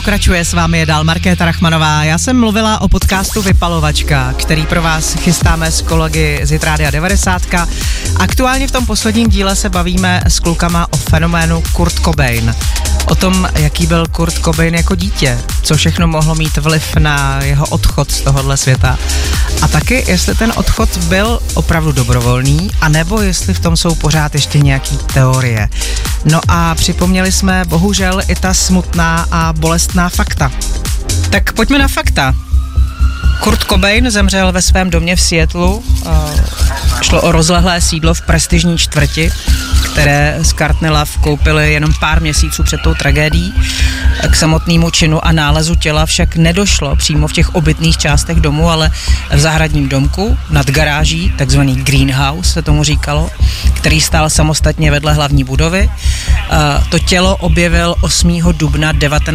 Pokračuje s vámi dál Markéta Rachmanová. Já jsem mluvila o podcastu Vypalovačka, který pro vás chystáme s kolegy z Hit Rádia 90. Aktuálně v tom posledním díle se bavíme s klukama o fenoménu Kurt Cobain. O tom, jaký byl Kurt Cobain jako dítě, co všechno mohlo mít vliv na jeho odchod z tohohle světa. A taky, jestli ten odchod byl opravdu dobrovolný, anebo jestli v tom jsou pořád ještě nějaký teorie. No a připomněli jsme bohužel i ta smutná a bolestná fakta. Tak pojďme na fakta. Kurt Cobain zemřel ve svém domě v Seattlu. Šlo o rozlehlé sídlo v prestižní čtvrti, které z Courtney Love koupili jenom pár měsíců před tou tragédií. K samotnému činu a nálezu těla však nedošlo přímo v těch obytných částech domu, ale v zahradním domku nad garáží, takzvaný greenhouse se tomu říkalo, který stál samostatně vedle hlavní budovy. To tělo objevil 8. dubna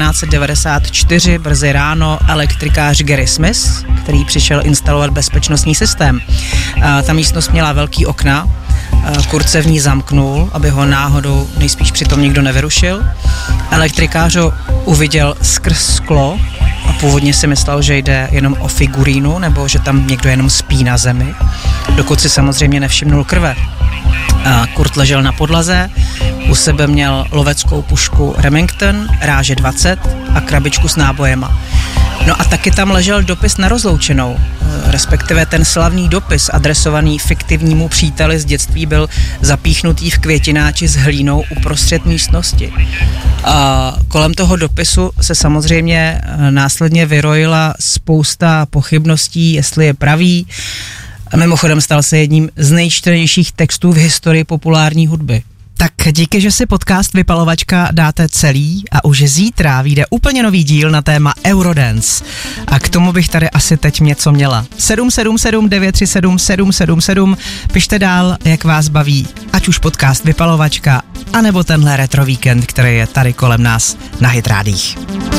1994 brzy ráno elektrikář Gary Smith, který přišel instalovat bezpečnostní systém. Ta místnost měla velký okna, Kurt se v ní zamknul, aby ho náhodou nejspíš přitom nikdo nevyrušil. Elektrikář ho uviděl skrz sklo a původně si myslel, že jde jenom o figurínu nebo že tam někdo jenom spí na zemi, dokud si samozřejmě nevšimnul krve. Kurt ležel na podlaze, u sebe měl loveckou pušku Remington, ráže 20 a krabičku s nábojema. No a taky tam ležel dopis na rozloučenou, respektive ten slavný dopis adresovaný fiktivnímu příteli z dětství byl zapíchnutý v květináči s hlínou uprostřed místnosti. A kolem toho dopisu se samozřejmě následně vyrojila spousta pochybností, jestli je pravý. A mimochodem stal se jedním z nejčtenějších textů v historii populární hudby. Tak díky, že si podcast Vypalovačka dáte celý a už zítra vyjde úplně nový díl na téma Eurodance. A k tomu bych tady asi teď něco měla. 777 937 777, pište dál, jak vás baví, ať už podcast Vypalovačka, anebo tenhle retro víkend, který je tady kolem nás na Hit Rádích.